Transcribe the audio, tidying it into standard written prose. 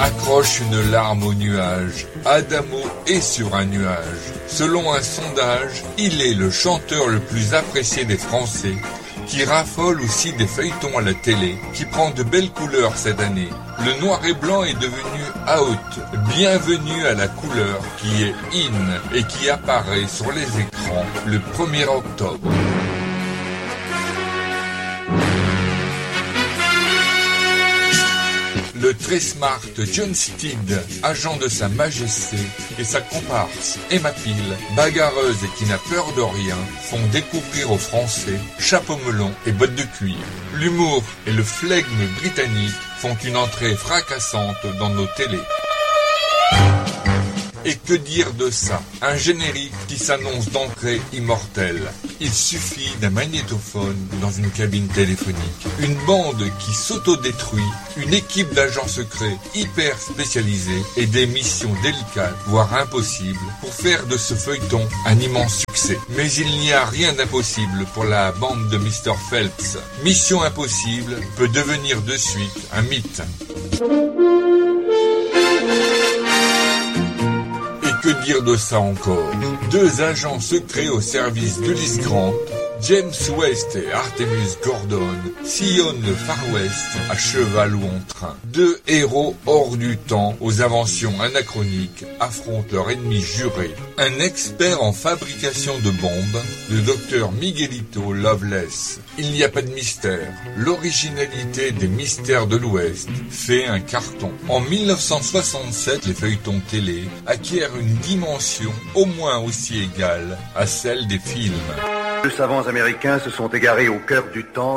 accroche une larme au nuage. Adamo est sur un nuage. Selon un sondage, il est le chanteur le plus apprécié des Français, qui raffole aussi des feuilletons à la télé, qui prend de belles couleurs cette année. Le noir et blanc est devenu out. Bienvenue à la couleur qui est in et qui apparaît sur les écrans le 1er octobre. Le très smart John Steed, agent de Sa Majesté, et sa comparse Emma Peel, bagarreuse et qui n'a peur de rien, font découvrir aux Français chapeau melon et bottes de cuir. L'humour et le flegme britannique font une entrée fracassante dans nos télés. Et que dire de ça? Un générique qui s'annonce d'entrée immortelle. Il suffit d'un magnétophone dans une cabine téléphonique. Une bande qui s'autodétruit, une équipe d'agents secrets hyper spécialisés et des missions délicates, voire impossibles, pour faire de ce feuilleton un immense succès. Mais il n'y a rien d'impossible pour la bande de Mr. Phelps. Mission Impossible peut devenir de suite un mythe. Que dire de ça encore? Deux agents secrets au service d'Ulysse Grant, James West et Artemus Gordon, sillonnent le Far West à cheval ou en train. Deux héros hors du temps, aux inventions anachroniques, affrontent leur ennemi juré. Un expert en fabrication de bombes, le docteur Miguelito Loveless. Il n'y a pas de mystère. L'originalité des mystères de l'Ouest fait un carton. En 1967, les feuilletons télé acquièrent une dimension au moins aussi égale à celle des films. Deux savants américains se sont égarés au cœur du temps.